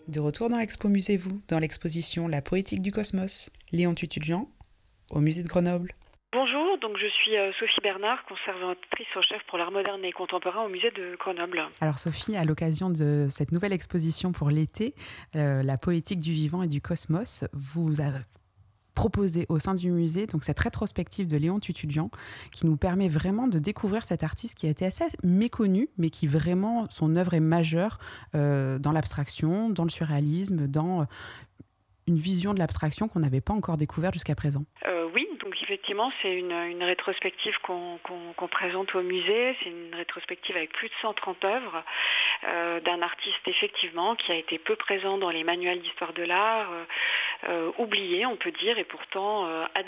De retour dans Expo Musée Vous, dans l'exposition La poétique du cosmos, Léon Tutudjian, au musée de Grenoble. Bonjour, donc je suis Sophie Bernard, conservatrice en chef pour l'art moderne et contemporain au musée de Grenoble. Alors Sophie, à l'occasion de cette nouvelle exposition pour l'été, La poétique du vivant et du cosmos, vous avez proposé au sein du musée donc cette rétrospective de Léon Tutudjian qui nous permet vraiment de découvrir cet artiste qui a été assez méconnu, mais qui vraiment, son œuvre est majeure dans l'abstraction, dans le surréalisme, dans une vision de l'abstraction qu'on n'avait pas encore découverte jusqu'à présent. Oui, donc effectivement, c'est une rétrospective qu'on présente au musée. C'est une rétrospective avec plus de 130 œuvres d'un artiste, effectivement, qui a été peu présent dans les manuels d'histoire de l'art, oublié, on peut dire, et pourtant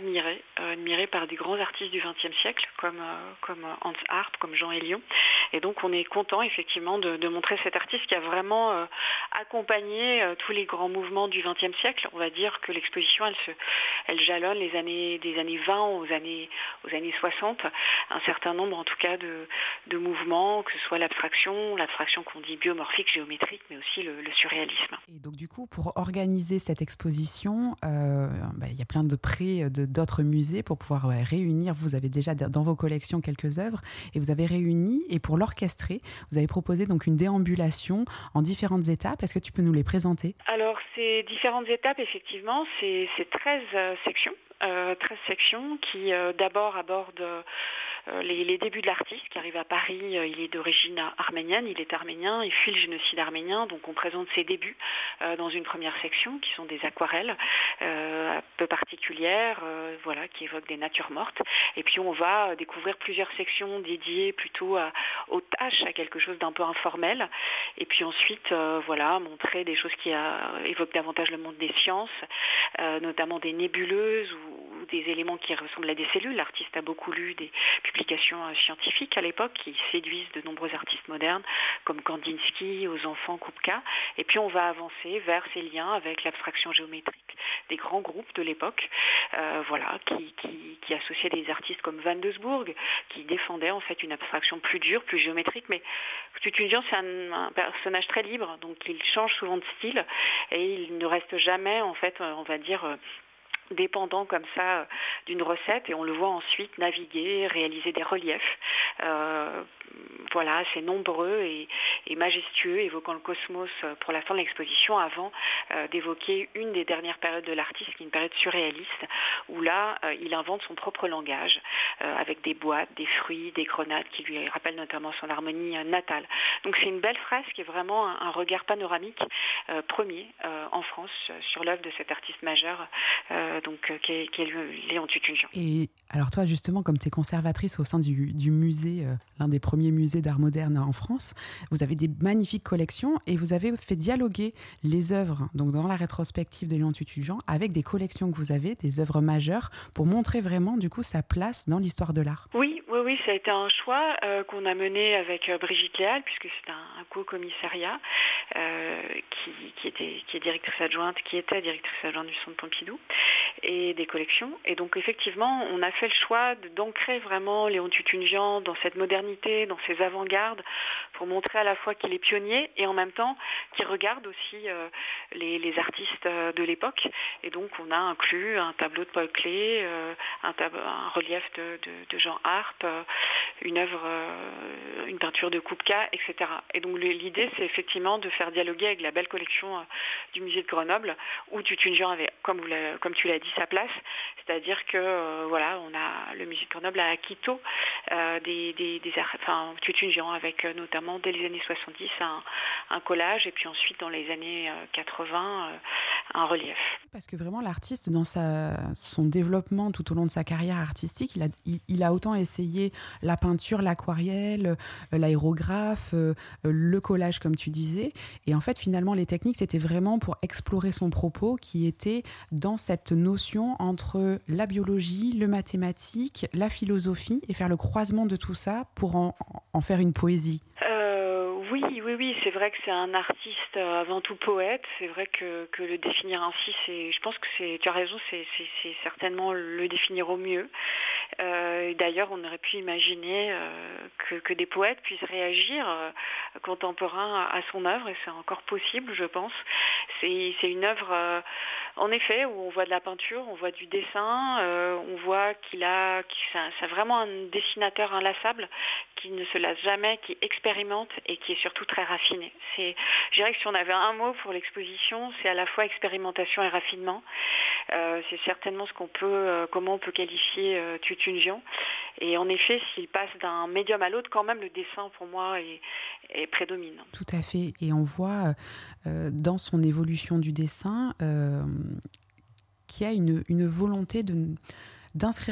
admiré par des grands artistes du XXe siècle, comme Hans Arp, comme Jean Hélion. Et donc, on est content, effectivement, de montrer cet artiste qui a vraiment accompagné tous les grands mouvements du XXe siècle. On va dire que l'exposition, elle jalonne des années 20 aux années 60, un certain nombre en tout cas de mouvements, que ce soit l'abstraction qu'on dit biomorphique, géométrique, mais aussi le surréalisme. Et donc du coup, pour organiser cette exposition, il y a plein de prêts d'autres musées pour pouvoir réunir. Vous avez déjà dans vos collections quelques œuvres et vous avez réuni, et pour l'orchestrer, vous avez proposé donc une déambulation en différentes étapes. Est-ce que tu peux nous les présenter ? Alors ces différentes étapes, effectivement, c'est 13 sections. 13 sections qui d'abord abordent les débuts de l'artiste qui arrive à Paris. Il est d'origine arménienne, il est arménien, il fuit le génocide arménien, donc on présente ses débuts dans une première section qui sont des aquarelles un peu particulières, qui évoquent des natures mortes. Et puis on va découvrir plusieurs sections dédiées plutôt aux tâches, à quelque chose d'un peu informel. Et puis ensuite, montrer des choses qui évoquent davantage le monde des sciences, notamment des nébuleuses ou des éléments qui ressemblent à des cellules. L'artiste a beaucoup lu des publications scientifiques à l'époque qui séduisent de nombreux artistes modernes comme Kandinsky, aux enfants, Kupka. Et puis on va avancer vers ces liens avec l'abstraction géométrique des grands groupes de l'époque, qui associaient des artistes comme Van Doesburg, qui défendaient en fait une abstraction plus dure, plus géométrique. Mais Tutudjian, c'est un personnage très libre, donc il change souvent de style et il ne reste jamais, en fait, on va dire, dépendant comme ça d'une recette, et on le voit ensuite naviguer, réaliser des reliefs assez nombreux et majestueux, évoquant le cosmos pour la fin de l'exposition, avant d'évoquer une des dernières périodes de l'artiste, qui est une période surréaliste, où là il invente son propre langage avec des boîtes, des fruits, des grenades qui lui rappellent notamment son harmonie natale. Donc c'est une belle fresque et vraiment un regard panoramique premier en France sur l'œuvre de cet artiste majeur qui est Léon Tutudjian. Et alors toi, justement, comme tu es conservatrice au sein du musée, l'un des premiers musées d'art moderne en France, vous avez des magnifiques collections et vous avez fait dialoguer les œuvres, donc dans la rétrospective de Léon Tutudjian, avec des collections que vous avez, des œuvres majeures, pour montrer vraiment du coup sa place dans l'histoire de l'art. Oui, ça a été un choix qu'on a mené avec Brigitte Léal, puisque c'est un co-commissariat qui était directrice adjointe du Centre Pompidou et des collections. Et donc effectivement, on a fait le choix d'ancrer vraiment Léon Tutudjian dans cette modernité, dans ses avant-gardes, pour montrer à la fois qu'il est pionnier et en même temps qu'il regarde aussi les artistes de l'époque. Et donc on a inclus un tableau de Paul Klee, un relief de Jean Arp, une peinture de Kupka, etc. Et donc l'idée, c'est effectivement de faire dialoguer avec la belle collection du musée de Grenoble, où Tutudjian avait, comme tu l'as dit, sa place. C'est-à-dire que le musée de Grenoble a acquis tôt Tutudjian, avec notamment dès les années 70 un collage, et puis ensuite dans les années 80 un relief. Parce que vraiment l'artiste, dans son développement tout au long de sa carrière artistique, il a autant essayé la peinture, l'aquarelle, l'aérographe, le collage comme tu disais, et en fait finalement les techniques c'était vraiment pour explorer son propos, qui était dans cette notion entre la biologie, le mathématique, la philosophie, et faire le croisement de tout ça pour en faire une poésie. Oui, c'est vrai que c'est un artiste avant tout poète. C'est vrai que le définir ainsi, je pense que tu as raison, c'est certainement le définir au mieux. D'ailleurs, on aurait pu imaginer que des poètes puissent réagir contemporains à son œuvre, et c'est encore possible, je pense. C'est une œuvre, en effet, où on voit de la peinture, on voit du dessin, on voit c'est vraiment un dessinateur inlassable qui ne se lasse jamais, qui expérimente et qui est surtout très raffiné. Je dirais que si on avait un mot pour l'exposition, c'est à la fois expérimentation et raffinement. C'est certainement comment on peut qualifier Tutunjian. Et en effet, s'il passe d'un médium à l'autre, quand même le dessin pour moi est prédominant. Tout à fait. Et on voit dans son évolution du dessin qu'il y a une volonté d'inscrire